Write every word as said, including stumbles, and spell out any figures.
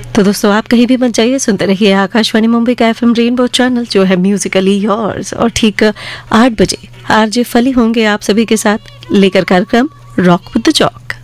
तो दोस्तों आप कहीं भी मत जाइए, सुनते रहिए आकाशवाणी मुंबई का एफएम रेनबो चैनल जो है म्यूजिकली योर्स। और ठीक आठ बजे आरजे फली होंगे आप सभी के साथ लेकर कार्यक्रम रॉक विद द जॉक।